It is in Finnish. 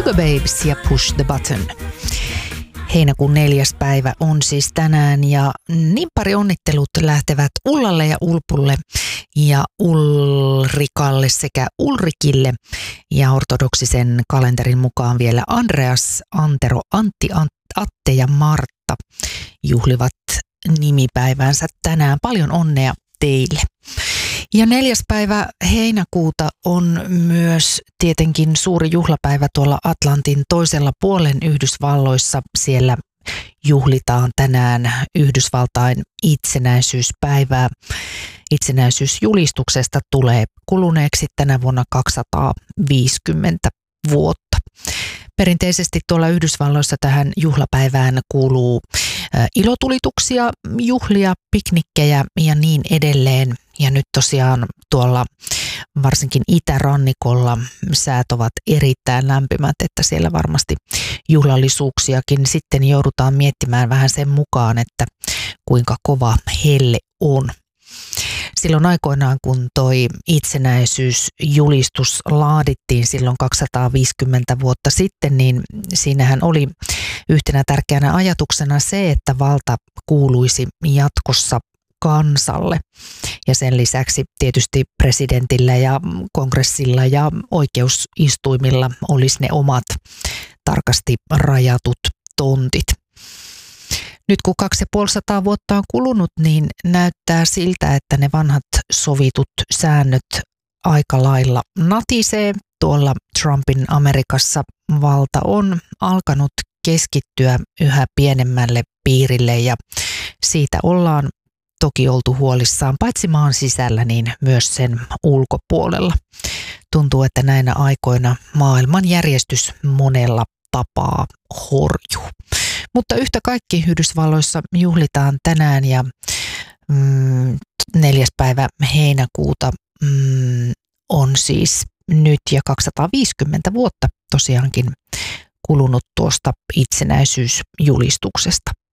Sugababes ja Push the Button. Heinäkuun 4. päivä on siis tänään ja pari onnittelut lähtevät Ullalle ja Ulpulle ja Ulrikalle sekä Ulrikille. Ja ortodoksisen kalenterin mukaan vielä Andreas, Antero, Antti, Atte ja Martta juhlivat nimipäivänsä tänään. Paljon onnea teille. Ja 4. päivä heinäkuuta on myös tietenkin suuri juhlapäivä tuolla Atlantin toisella puolen Yhdysvalloissa. Siellä juhlitaan tänään Yhdysvaltain itsenäisyyspäivää. Itsenäisyysjulistuksesta tulee kuluneeksi tänä vuonna 250 vuotta. Perinteisesti tuolla Yhdysvalloissa tähän juhlapäivään kuuluu ilotulituksia, juhlia, piknikkejä ja niin edelleen. Ja nyt tosiaan tuolla varsinkin itärannikolla säät ovat erittäin lämpimät, että siellä varmasti juhlallisuuksiakin sitten joudutaan miettimään vähän sen mukaan, että kuinka kova helle on. Silloin aikoinaan, kun toi itsenäisyysjulistus laadittiin silloin 250 vuotta sitten, niin siinähän oli yhtenä tärkeänä ajatuksena se, että valta kuuluisi jatkossa kansalle. Ja sen lisäksi tietysti presidentillä ja kongressilla ja oikeusistuimilla olisi ne omat tarkasti rajatut tontit. Nyt kun 250 vuotta on kulunut, niin näyttää siltä, että ne vanhat sovitut säännöt aika lailla natisee. Tuolla Trumpin Amerikassa valta on alkanut keskittyä yhä pienemmälle piirille ja siitä ollaan toki oltu huolissaan paitsi maan sisällä, niin myös sen ulkopuolella. Tuntuu, että näinä aikoina maailmanjärjestys monella tapaa horjuu. Mutta yhtä kaikki Yhdysvalloissa juhlitaan tänään ja 4. päivä heinäkuuta on siis nyt ja 250 vuotta tosiaankin kulunut tuosta itsenäisyysjulistuksesta.